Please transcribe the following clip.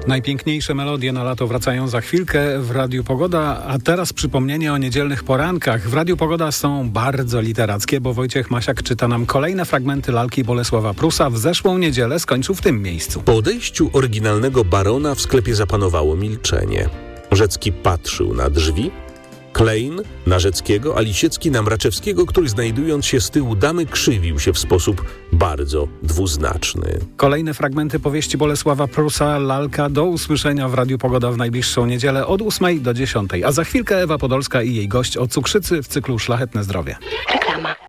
Najpiękniejsze melodie na lato wracają za chwilkę w Radiu Pogoda, a teraz przypomnienie o niedzielnych porankach. W Radiu Pogoda są bardzo literackie, bo Wojciech Masiak czyta nam kolejne fragmenty lalki Bolesława Prusa. W zeszłą niedzielę skończył w tym miejscu. Po odejściu oryginalnego barona w sklepie zapanowało milczenie. Rzecki patrzył na drzwi, Klein na Rzeckiego, a Lisiecki na Mraczewskiego, który znajdując się z tyłu damy krzywił się w sposób bardzo dwuznaczny. Kolejne fragmenty powieści Bolesława Prusa, lalka, do usłyszenia w Radiu Pogoda w najbliższą niedzielę od 8 do 10. A za chwilkę Ewa Podolska i jej gość o cukrzycy w cyklu Szlachetne Zdrowie. Reklama.